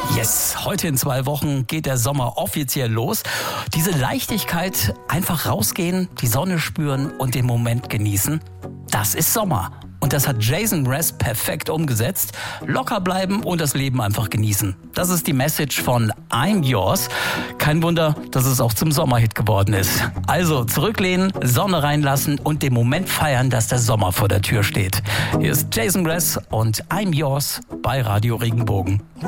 Yes, heute in 2 Wochen geht der Sommer offiziell los. Diese Leichtigkeit, einfach rausgehen, die Sonne spüren und den Moment genießen, das ist Sommer. Und das hat Jason Mraz perfekt umgesetzt. Locker bleiben und das Leben einfach genießen. Das ist die Message von I'm Yours. Kein Wunder, dass es auch zum Sommerhit geworden ist. Also zurücklehnen, Sonne reinlassen und den Moment feiern, dass der Sommer vor der Tür steht. Hier ist Jason Mraz und I'm Yours bei Radio Regenbogen.